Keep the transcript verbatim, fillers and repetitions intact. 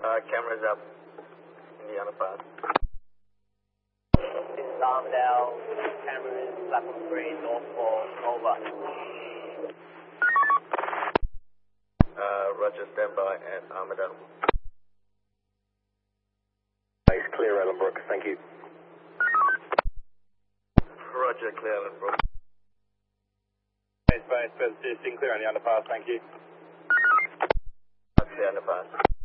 Uh, cameras up in the underpass. This is Armadale, cameras, platform three, North four, over. Uh, Roger, standby at Armadale. Base clear, Ellenbrook, thank you. Roger, clear Ellenbrook. Base, base, base, clear on the underpass, thank you. Clear underpass.